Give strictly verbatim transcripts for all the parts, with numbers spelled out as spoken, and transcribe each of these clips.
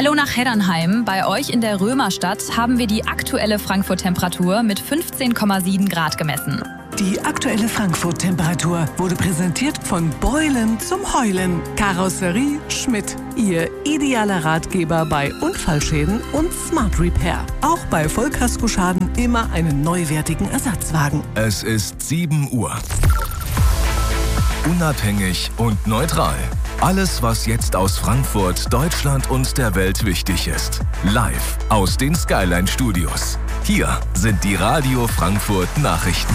Hallo nach Heddernheim. Bei euch in der Römerstadt haben wir die aktuelle Frankfurt-Temperatur mit fünfzehn Komma sieben Grad gemessen. Die aktuelle Frankfurt-Temperatur wurde präsentiert von Beulen zum Heulen. Karosserie Schmidt. Ihr idealer Ratgeber bei Unfallschäden und Smart Repair. Auch bei Vollkaskoschaden immer einen neuwertigen Ersatzwagen. Es ist sieben Uhr. Unabhängig und neutral. Alles, was jetzt aus Frankfurt, Deutschland und der Welt wichtig ist. Live aus den Skyline Studios. Hier sind die Radio Frankfurt Nachrichten.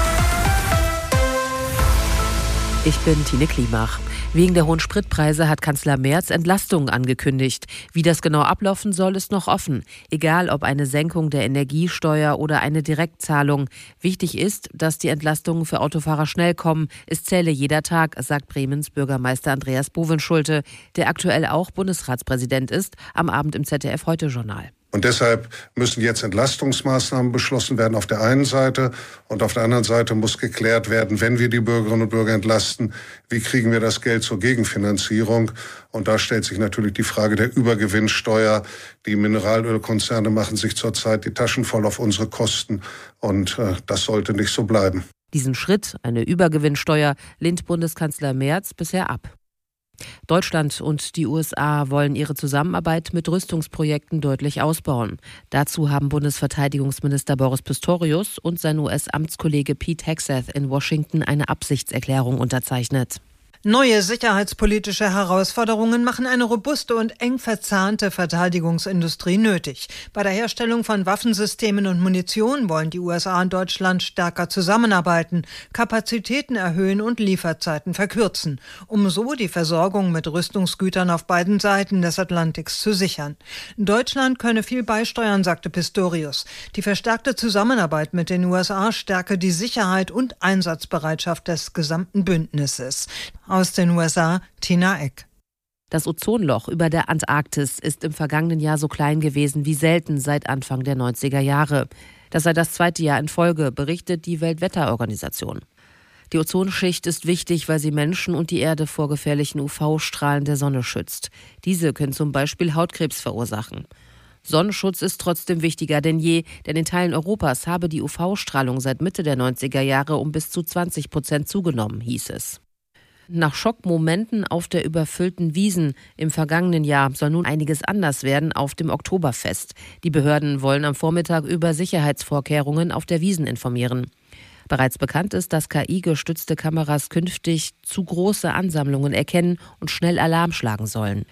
Ich bin Tine Klimach. Wegen der hohen Spritpreise hat Kanzler Merz Entlastungen angekündigt. Wie das genau ablaufen soll, ist noch offen. Egal ob eine Senkung der Energiesteuer oder eine Direktzahlung. Wichtig ist, dass die Entlastungen für Autofahrer schnell kommen. Es zähle jeder Tag, sagt Bremens Bürgermeister Andreas Bovenschulte, der aktuell auch Bundesratspräsident ist, am Abend im Z D F-Heute-Journal. Und deshalb müssen jetzt Entlastungsmaßnahmen beschlossen werden auf der einen Seite. Und auf der anderen Seite muss geklärt werden, wenn wir die Bürgerinnen und Bürger entlasten, wie kriegen wir das Geld zur Gegenfinanzierung? Und da stellt sich natürlich die Frage der Übergewinnsteuer. Die Mineralölkonzerne machen sich zurzeit die Taschen voll auf unsere Kosten. Und äh, das sollte nicht so bleiben. Diesen Schritt, eine Übergewinnsteuer, lehnt Bundeskanzler Merz bisher ab. Deutschland und die U S A wollen ihre Zusammenarbeit mit Rüstungsprojekten deutlich ausbauen. Dazu haben Bundesverteidigungsminister Boris Pistorius und sein U S-Amtskollege Pete Hegseth in Washington eine Absichtserklärung unterzeichnet. Neue sicherheitspolitische Herausforderungen machen eine robuste und eng verzahnte Verteidigungsindustrie nötig. Bei der Herstellung von Waffensystemen und Munition wollen die U S A und Deutschland stärker zusammenarbeiten, Kapazitäten erhöhen und Lieferzeiten verkürzen, um so die Versorgung mit Rüstungsgütern auf beiden Seiten des Atlantiks zu sichern. Deutschland könne viel beisteuern, sagte Pistorius. Die verstärkte Zusammenarbeit mit den U S A stärke die Sicherheit und Einsatzbereitschaft des gesamten Bündnisses. Aus den U S A, Tina Eck. Das Ozonloch über der Antarktis ist im vergangenen Jahr so klein gewesen wie selten seit Anfang der neunziger Jahre. Das sei das zweite Jahr in Folge, berichtet die Weltwetterorganisation. Die Ozonschicht ist wichtig, weil sie Menschen und die Erde vor gefährlichen U V-Strahlen der Sonne schützt. Diese können zum Beispiel Hautkrebs verursachen. Sonnenschutz ist trotzdem wichtiger denn je, denn in Teilen Europas habe die U V-Strahlung seit Mitte der neunziger Jahre um bis zu zwanzig Prozent zugenommen, hieß es. Nach Schockmomenten auf der überfüllten Wiesn im vergangenen Jahr soll nun einiges anders werden auf dem Oktoberfest. Die Behörden wollen am Vormittag über Sicherheitsvorkehrungen auf der Wiesn informieren. Bereits bekannt ist, dass K I-gestützte Kameras künftig zu große Ansammlungen erkennen und schnell Alarm schlagen sollen.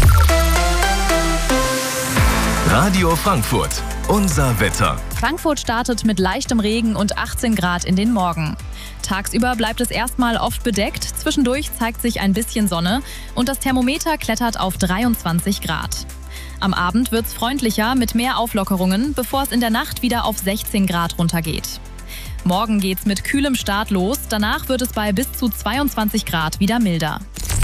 Radio Frankfurt, unser Wetter. Frankfurt startet mit leichtem Regen und achtzehn Grad in den Morgen. Tagsüber bleibt es erstmal oft bedeckt, zwischendurch zeigt sich ein bisschen Sonne und das Thermometer klettert auf dreiundzwanzig Grad. Am Abend wird es freundlicher mit mehr Auflockerungen, bevor es in der Nacht wieder auf sechzehn Grad runtergeht. Morgen geht's mit kühlem Start los, danach wird es bei bis zu zweiundzwanzig Grad wieder milder.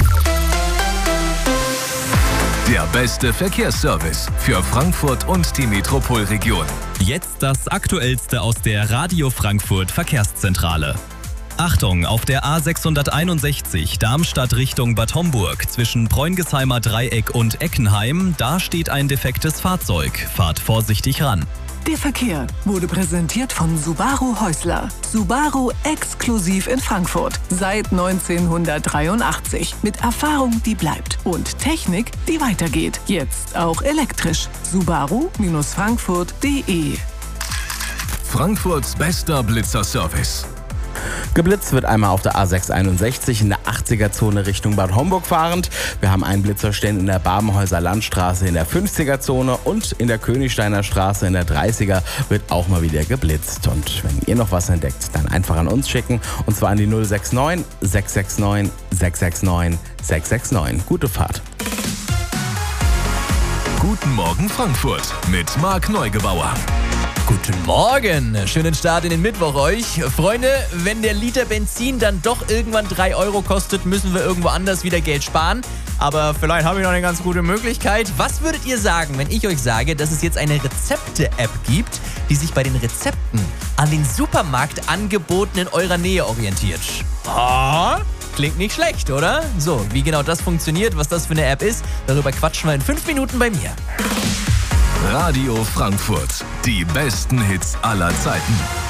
Der beste Verkehrsservice für Frankfurt und die Metropolregion. Jetzt das Aktuellste aus der Radio Frankfurt Verkehrszentrale. Achtung, auf der A sechshunderteinundsechzig Darmstadt Richtung Bad Homburg zwischen Bräungesheimer Dreieck und Eckenheim, da steht ein defektes Fahrzeug. Fahrt vorsichtig ran. Der Verkehr wurde präsentiert von Subaru Häusler. Subaru exklusiv in Frankfurt. Seit neunzehnhundertdreiundachtzig. Mit Erfahrung, die bleibt. Und Technik, die weitergeht. Jetzt auch elektrisch. Subaru Frankfurt punkt de. Frankfurts bester Blitzerservice. Geblitzt wird einmal auf der A sechshunderteinundsechzig in der achtziger-Zone Richtung Bad Homburg fahrend. Wir haben einen Blitzer stehen in der Babenhäuser Landstraße in der fünfziger-Zone und in der Königsteiner Straße in der dreißiger wird auch mal wieder geblitzt. Und wenn ihr noch was entdeckt, dann einfach an uns schicken und zwar an die null sechs neun, sechs sechs neun, sechs sechs neun, sechs sechs neun. Gute Fahrt. Guten Morgen Frankfurt mit Marc Neugebauer. Guten Morgen, schönen Start in den Mittwoch euch. Freunde, wenn der Liter Benzin dann doch irgendwann drei Euro kostet, müssen wir irgendwo anders wieder Geld sparen. Aber vielleicht habe ich noch eine ganz gute Möglichkeit. Was würdet ihr sagen, wenn ich euch sage, dass es jetzt eine Rezepte-App gibt, die sich bei den Rezepten an den Supermarktangeboten in eurer Nähe orientiert? Ah, klingt nicht schlecht, oder? So, wie genau das funktioniert, was das für eine App ist, darüber quatschen wir in fünf Minuten bei mir. Radio Frankfurt. Die besten Hits aller Zeiten.